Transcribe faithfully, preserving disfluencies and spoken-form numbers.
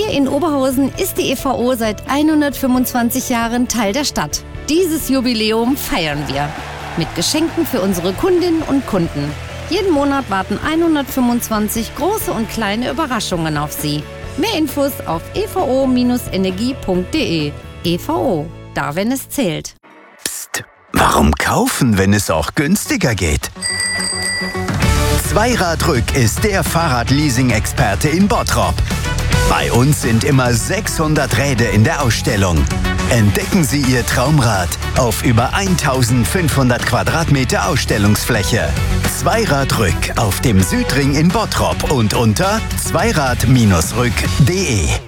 Hier in Oberhausen ist die E V O seit hundertfünfundzwanzig Jahren Teil der Stadt. Dieses Jubiläum feiern wir mit Geschenken für unsere Kundinnen und Kunden. Jeden Monat warten hundertfünfundzwanzig große und kleine Überraschungen auf Sie. Mehr Infos auf e v o Bindestrich energie punkt de. E V O, da wenn es zählt. Psst, warum kaufen, wenn es auch günstiger geht? Zweiradrück ist der Fahrradleasing-Experte in Bottrop. Bei uns sind immer sechshundert Räder in der Ausstellung. Entdecken Sie Ihr Traumrad auf über eintausendfünfhundert Quadratmeter Ausstellungsfläche. Zweiradrück auf dem Südring in Bottrop und unter zweirad Bindestrich rück punkt de.